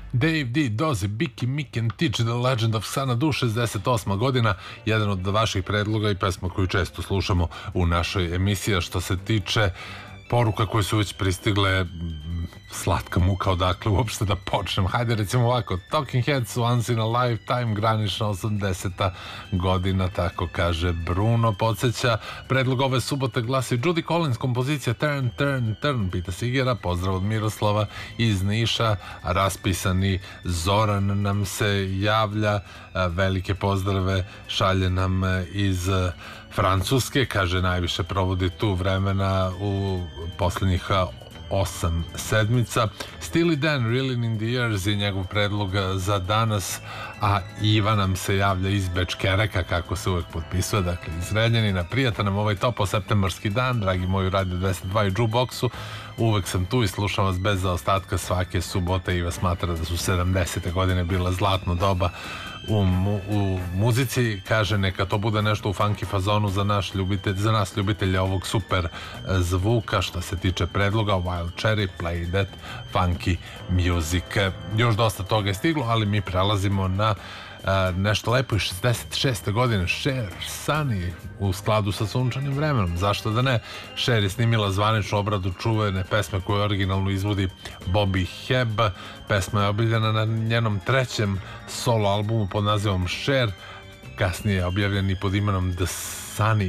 Dave D. Dozy, Biki, Mick and Teach, The Legend of Xanadu, 68. godina, jedan od vaših predloga i pesma koju često slušamo u našoj emisiji. Što se tiče poruka koje su već pristigle, slatka muka odakle uopšte da počnem. Hajde recimo ovako, Talking Heads, Once in a Lifetime, granična 80. godina, tako kaže Bruno. Podsjeća, predlog ove subote glasi Judy Collins, kompozicija Turn, Turn, Turn, Pita Sigera, pozdrav od Miroslava iz Niša, raspisani Zoran nam se javlja, velike pozdrave šalje nam iz Francuske, kaže najviše provodi tu vremena u poslednjih 8 sedmica. Steely Dan, Reeling in the Years je njegov predlog za danas, a Iva nam se javlja iz Bečkereka, kako se uvek potpisuje, dakle iz Renjanina. Prijatan nam ovaj topo septembarski dan, dragi moji Radio 202 i Jukeboxu, uvek sam tu i slušam vas bez zaostatka svake subote. Iva smatra da su 70. godine bila zlatno doba u muzici, kaže neka to bude nešto u funky fazonu za nas ljubitelja ovog super zvuka. Što se tiče predloga, Wild Cherry, Play That Funky Music. Još dosta toga je stiglo, ali mi prelazimo na nešto lepo iz 66. godine. Cher, Sunny, u skladu sa sunčanim vremenom, zašto da ne. Cher je snimila zvaničnu obradu čuvene pesme koju originalno izvodi Bobby Hebb. Pesma je objavljena na njenom trećem solo albumu pod nazivom Cher, kasnije je objavljen i pod imenom The Sunny